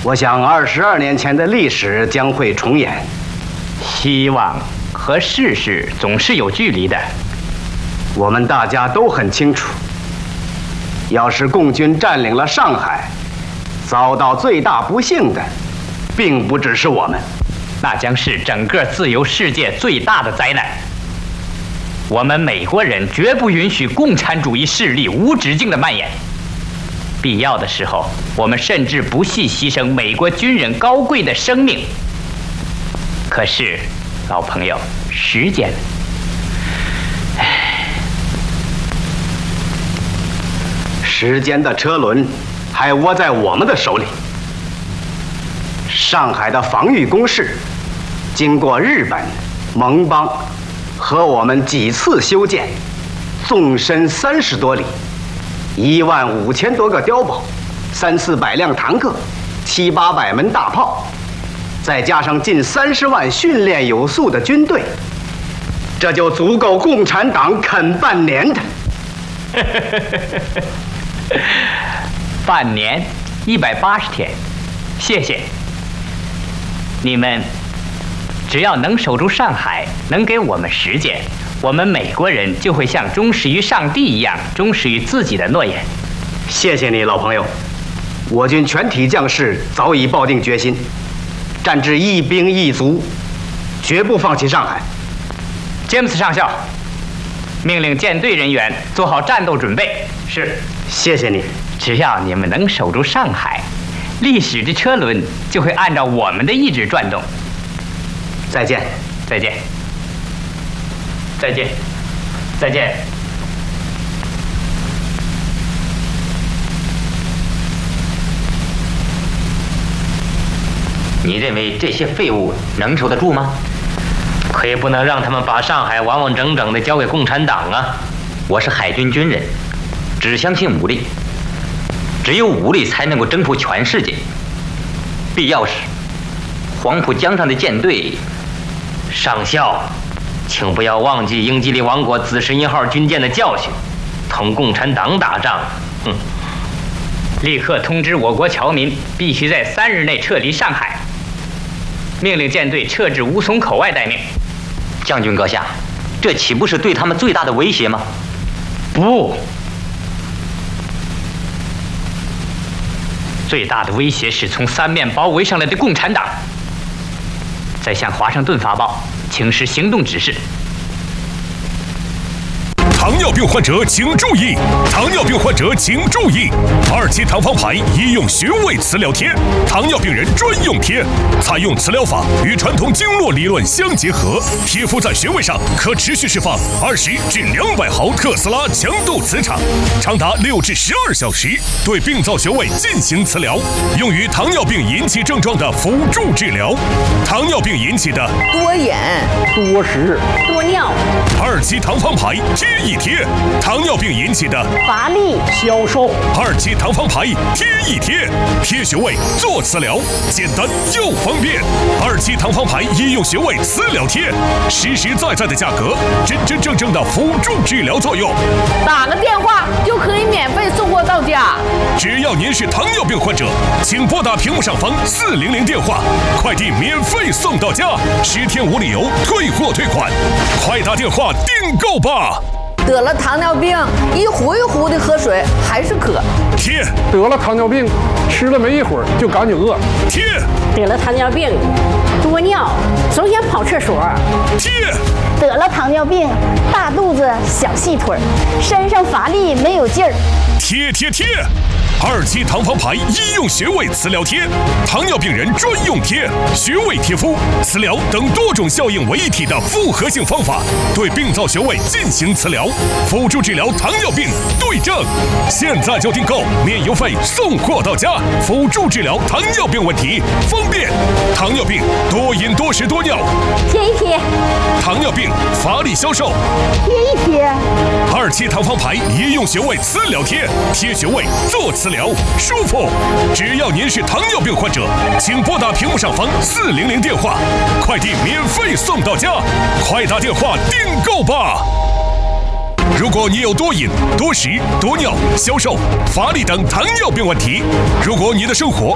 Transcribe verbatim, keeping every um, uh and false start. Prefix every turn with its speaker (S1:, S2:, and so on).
S1: 我想二十二年前的历史将会重演。
S2: 希望和事实总是有距离的，
S1: 我们大家都很清楚，要是共军占领了上海，遭到最大不幸的，并不只是我们，
S2: 那将是整个自由世界最大的灾难。我们美国人绝不允许共产主义势力无止境的蔓延，必要的时候，我们甚至不惜牺牲美国军人高贵的生命。可是，老朋友，时间，唉，
S1: 时间的车轮还握在我们的手里。上海的防御工事，经过日本、盟邦和我们几次修建，纵深三十多里，一万五千多个碉堡，三四百辆坦克，七八百门大炮，再加上近三十万训练有素的军队，这就足够共产党啃半年的。
S2: 半年，一百八十天，谢谢。你们只要能守住上海，能给我们时间，我们美国人就会像忠实于上帝一样，忠实于自己的诺言。
S1: 谢谢你，老朋友。我军全体将士早已抱定决心，战至一兵一卒，绝不放弃上海。
S2: 詹姆斯上校，命令舰队人员做好战斗准备。
S1: 是，谢谢你。
S2: 只要你们能守住上海，历史的车轮就会按照我们的意志转动。
S1: 再见，
S2: 再见，再见，再见。
S3: 你认为这些废物能守得住吗？
S4: 可也不能让他们把上海完完整整的交给共产党啊！
S3: 我是海军军人，只相信武力，只有武力才能够征服全世界。必要时，黄浦江上的舰队，
S4: 上校，请不要忘记英吉利王国紫石一号军舰的教训。同共产党打仗，哼！
S2: 立刻通知我国侨民，必须在三日内撤离上海。命令舰队撤至吴淞口外待命。
S3: 将军阁下，这岂不是对他们最大的威胁吗？
S2: 不，最大的威胁是从三面包围上来的共产党。再向华盛顿发报，请示行动指示。
S5: 糖尿病患者请注意！糖尿病患者请注意！二期糖方牌医用穴位磁疗贴，糖尿病人专用贴，采用磁疗法与传统经络理论相结合，贴敷在穴位上可持续释放二十至两百毫特斯拉强度磁场，长达六至十二小时，对病灶穴位进行磁疗，用于糖尿病引起症状的辅助治疗。糖尿病引起的
S6: 多眼、
S7: 多食、
S6: 多尿，
S5: 二期糖方牌贴一贴，糖尿病引起的
S6: 乏力、
S7: 消瘦。
S5: 二期糖方牌贴一贴，贴穴位做磁疗，简单又方便。二期糖方牌医用穴位磁疗贴，实实在在的价格，真真正正的辅助治疗作用。
S6: 打个电话就可以免费送货到家。
S5: 只要您是糖尿病患者，请拨打屏幕上方四零零电话，快递免费送到家，十天无理由退货退款，快打电话订购吧。
S6: 得了糖尿病，一壶一壶的喝水还是渴。
S5: 贴。
S7: 得了糖尿病，吃了没一会儿就感觉饿。
S5: 贴。
S8: 得了糖尿病，多尿，总想跑厕所。
S5: 贴。
S9: 得了糖尿病，大肚子小细腿，身上乏力没有劲儿。
S5: 贴贴贴。二期糖方牌医用穴位磁疗贴，糖尿病人专用贴，穴位贴敷、磁疗等多种效应为一体的复合性方法，对病灶穴位进行磁疗，辅助治疗糖尿病对症。现在就订购，免邮费送货到家，辅助治疗糖尿病问题，方便。糖尿病多饮多食多尿，
S8: 贴一贴。
S5: 糖尿病乏力消瘦，
S9: 贴一贴。
S5: 二期糖方牌医用穴位磁疗贴，贴穴位做磁疗舒服。只要您是糖尿病患者，请拨打屏幕上方四零零电话，快递免费送到家，快打电话订购吧。如果你有多饮、多食、多尿、消瘦、乏力等糖尿病问题，如果你的生活